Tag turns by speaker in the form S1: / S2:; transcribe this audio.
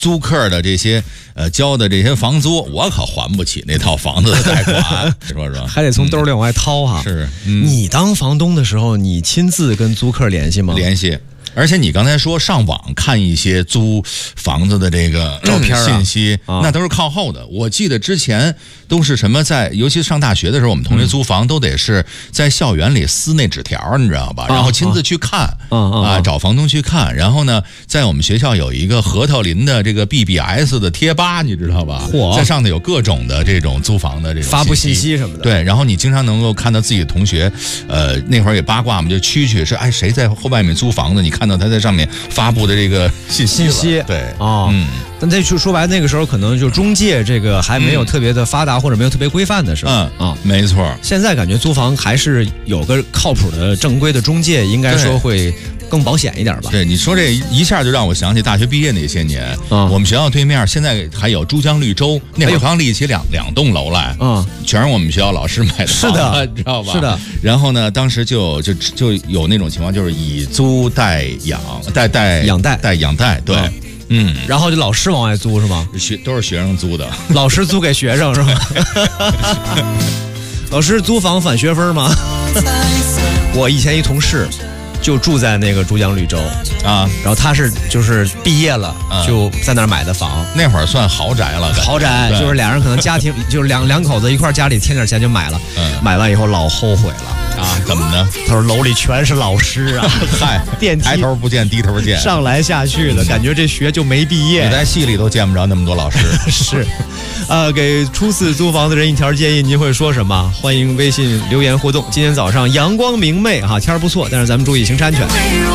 S1: 租客的这些交的这些房租，我可还不起那套房子的贷款，说说
S2: 还得从兜里往外掏哈。
S1: 是，
S2: 你当房东的时候，你亲自跟租客联系吗？
S1: 联系。而且你刚才说上网看一些租房子的这个
S2: 照片
S1: 信息，那都是靠后的。我记得之前都是什么尤其上大学的时候，我们同学租房都得是在校园里撕那纸条，你知道吧？然后亲自去看，找房东去看。然后呢，在我们学校有一个核桃林的这个 BBS 的贴吧，你知道吧？在上头有各种的这种租房的这种
S2: 发布信息什么的。
S1: 对，然后你经常能够看到自己的同学，那会儿也八卦嘛，就蛐是谁在外面租房子，你看到他在上面发布的这个信息，对，
S2: 但这就说白了，那个时候可能就中介这个还没有特别的发达，或者没有特别规范的时候，
S1: 没错。
S2: 现在感觉租房还是有个靠谱的正规的中介，应该说会更保险一点吧。
S1: 对，你说这一下就让我想起大学毕业那些年，我们学校对面现在还有珠江绿洲，那会儿刚立起两栋楼来，全是我们学校老师买的房子，
S2: 是的，
S1: 你知道吧？
S2: 是的。
S1: 然后呢，当时就有那种情况，就是以租代养，养贷，对。
S2: 然后就老师往外租是吗？
S1: 都是学生租的，
S2: 老师租给学生是吗？老师租房返学分吗？我以前一同事就住在那个珠江绿洲然后他就是毕业了就在那儿买的房，
S1: 那会儿算豪宅了，
S2: 豪宅就是俩人可能家庭就是两口子一块家里添点钱就买了，买完以后老后悔了。
S1: 怎么呢？
S2: 他说楼里全是老师
S1: 嗨，
S2: 电梯
S1: 抬头不见低头见，
S2: 上来下去的感觉，这学就没毕业。
S1: 你在戏里都见不着那么多老师。
S2: 是，给初次租房的人一条建议，您会说什么？欢迎微信留言互动。今天早上阳光明媚天儿不错，但是咱们注意行车安全。